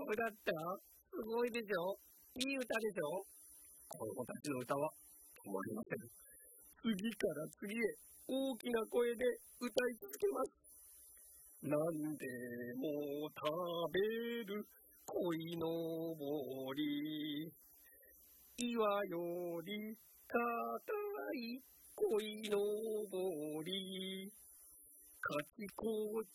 うだったすごいでしょいい歌でしょ子供たちの歌は止まりません。次から次へ大きな声で歌い続けます。なんでも食べる鯉のぼり、岩より硬い鯉のぼり、カチコ